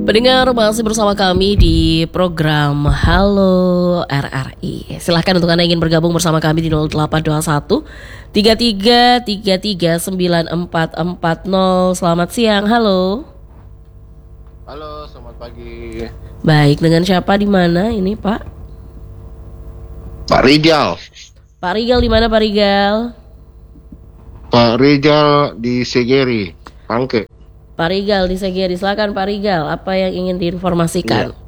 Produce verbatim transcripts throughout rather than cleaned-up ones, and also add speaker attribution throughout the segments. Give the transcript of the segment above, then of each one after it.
Speaker 1: Pendengar masih bersama kami di program Halo R R I. Silahkan untuk Anda ingin bergabung bersama kami di nol delapan dua satu tiga tiga tiga tiga sembilan empat empat nol. Selamat siang, halo.
Speaker 2: Halo, selamat pagi.
Speaker 1: Baik, dengan siapa di mana ini, Pak?
Speaker 2: Pak Rijal.
Speaker 1: Pak Rijal di mana, Pak Rijal?
Speaker 2: Pak Rijal di Segeri, Pangke.
Speaker 1: Pak Rijal di Segeri, silakan Pak Rijal, apa yang ingin diinformasikan?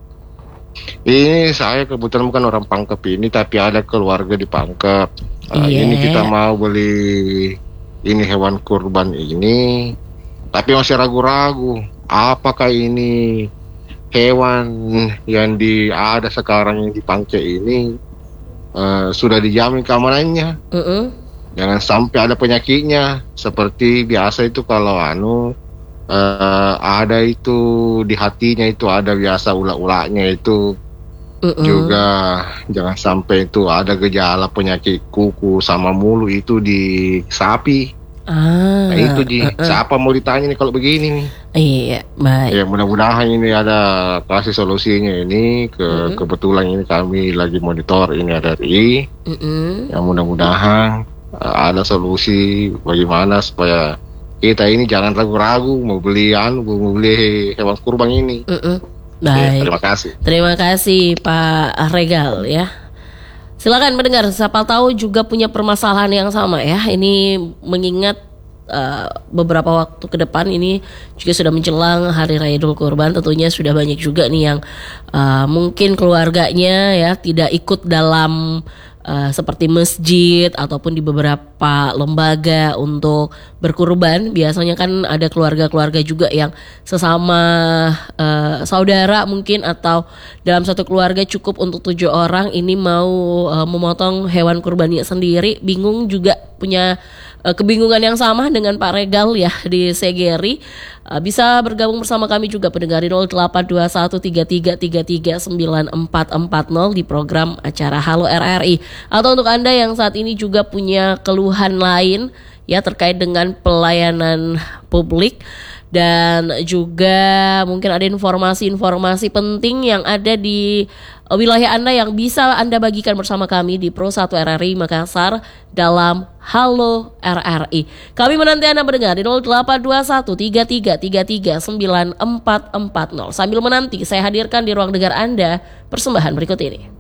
Speaker 2: Iya. Ini saya kebetulan bukan orang Pangkep ini, tapi ada keluarga di Pangkep. Uh,
Speaker 1: Iya.
Speaker 2: Ini kita mau beli ini hewan kurban ini, tapi masih ragu-ragu. Apakah ini hewan yang di ada sekarang yang di Pangke ini uh, sudah dijamin keamanannya?
Speaker 1: Uh-uh.
Speaker 2: Jangan sampai ada penyakitnya. Seperti biasa itu kalau anu Uh, ada itu di hatinya itu ada biasa ulat-ulatnya itu. Uh-uh. Juga jangan sampai itu ada gejala penyakit kuku sama mulu itu di sapi.
Speaker 1: Ah,
Speaker 2: Nah itu di
Speaker 1: uh-uh.
Speaker 2: siapa mau ditanya nih kalau begini nih.
Speaker 1: Iya, baik.
Speaker 2: Ya mudah-mudahan ini ada kasih solusinya ini ke
Speaker 1: Uh-uh.
Speaker 2: kebetulan ini kami lagi monitor ini ada R R I.
Speaker 1: Uh-uh.
Speaker 2: Ya mudah-mudahan uh, ada solusi bagaimana supaya kita ini jangan ragu-ragu mau beli anu, mau beli hewan kurban ini.
Speaker 1: Uh-uh.
Speaker 2: Ya,
Speaker 1: Baik.
Speaker 2: terima kasih.
Speaker 1: Terima kasih Pak Regal ya. Silakan mendengar, siapa tahu juga punya permasalahan yang sama ya. Ini mengingat uh, beberapa waktu ke depan ini juga sudah menjelang Hari Raya Idul Kurban. Tentunya sudah banyak juga nih yang uh, mungkin keluarganya ya tidak ikut dalam Uh, seperti masjid ataupun di beberapa lembaga untuk berkurban. Biasanya kan ada keluarga-keluarga juga yang sesama uh, saudara mungkin atau dalam satu keluarga cukup untuk tujuh orang ini mau uh, memotong hewan kurbannya sendiri, bingung juga punya uh, kebingungan yang sama dengan Pak Regal ya di Segeri. Uh, bisa bergabung bersama kami juga pendengar di nol delapan dua satu tiga tiga tiga tiga sembilan empat empat nol di program acara Halo R R I. Atau untuk Anda yang saat ini juga punya keluhan lain ya terkait dengan pelayanan publik dan juga mungkin ada informasi-informasi penting yang ada di wilayah Anda yang bisa Anda bagikan bersama kami di Pro satu R R I Makassar dalam Halo R R I. Kami menanti Anda mendengar di nol delapan dua satu tiga tiga tiga tiga sembilan empat empat nol. Sambil menanti saya hadirkan di ruang dengar Anda persembahan berikut ini.